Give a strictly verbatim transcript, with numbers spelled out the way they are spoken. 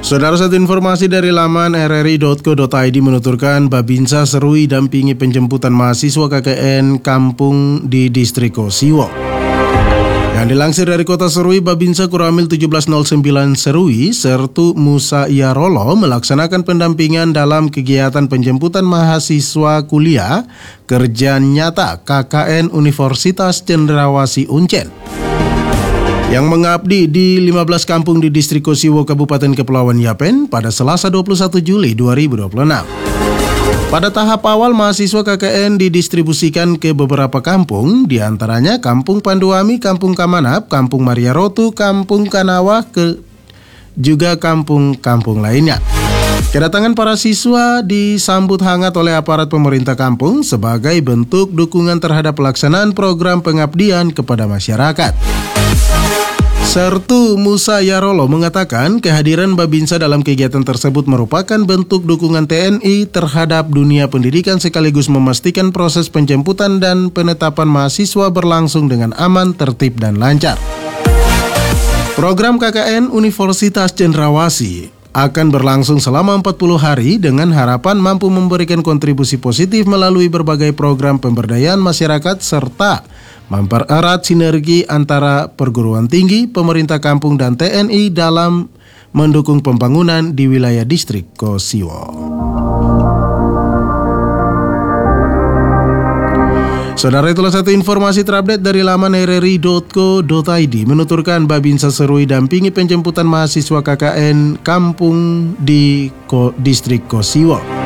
Saudara, satu informasi dari laman r r i dot co dot i d menuturkan Babinsa Serui dampingi penjemputan mahasiswa K K N kampung di distrik Kosiwo. Yang dilansir dari kota Serui, Babinsa Kuramil tujuh belas nol sembilan Serui, Sertu Musa Yarolo melaksanakan pendampingan dalam kegiatan penjemputan mahasiswa kuliah kerja nyata K K N Universitas Cendrawasih Uncen yang mengabdi di lima belas kampung di distrik Kosiwo, Kabupaten Kepulauan Yapen pada Selasa dua puluh satu Juli dua ribu dua puluh enam. Pada tahap awal, mahasiswa K K N didistribusikan ke beberapa kampung, diantaranya Kampung Panduami, Kampung Kamanap, Kampung Maria Rotu, Kampung Kanawa, ke juga kampung-kampung lainnya. Kedatangan para siswa disambut hangat oleh aparat pemerintah kampung sebagai bentuk dukungan terhadap pelaksanaan program pengabdian kepada masyarakat. Sertu Musa Yarolo mengatakan kehadiran Babinsa dalam kegiatan tersebut merupakan bentuk dukungan T N I terhadap dunia pendidikan sekaligus memastikan proses penjemputan dan penetapan mahasiswa berlangsung dengan aman, tertib, dan lancar. Program K K N Universitas Cendrawasih akan berlangsung selama empat puluh hari dengan harapan mampu memberikan kontribusi positif melalui berbagai program pemberdayaan masyarakat serta mempererat sinergi antara perguruan tinggi, pemerintah kampung, dan T N I dalam mendukung pembangunan di wilayah distrik Kosiwo. Saudara, itulah satu informasi terupdate dari laman r r i dot co dot i d menuturkan Babinsa Serui dampingi penjemputan mahasiswa K K N kampung di Ko, distrik Kosiwo.